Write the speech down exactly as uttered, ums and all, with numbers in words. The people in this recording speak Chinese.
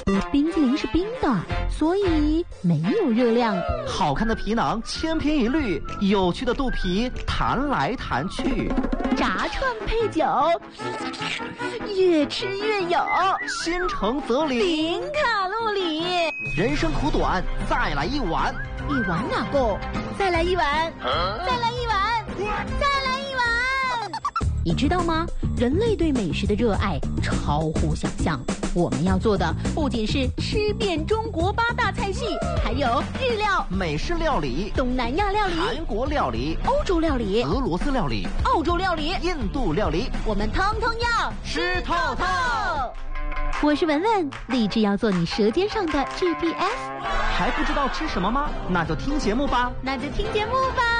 冰淇淋是冰的，所以没有热量。 好看的皮囊千篇一律，有趣的肚皮弹来弹去。 炸串配酒，越吃越有。 心诚则灵， 零卡路里。 人生苦短，再来一碗。 一碗哪够？再来一碗，啊、再来一碗，再来一碗。你知道吗？人类对美食的热爱超乎想象。我们要做的不仅是吃遍中国八大菜系，还有日料、 美式料理、 东南亚料理、 韩国料理、 欧洲料理、 俄罗斯料理、 澳洲料理、 印度料理， 我们通通要吃透透。 我是文文，立志要做你舌尖上的 G P S。 还不知道吃什么吗？那就听节目吧。 那就听节目吧。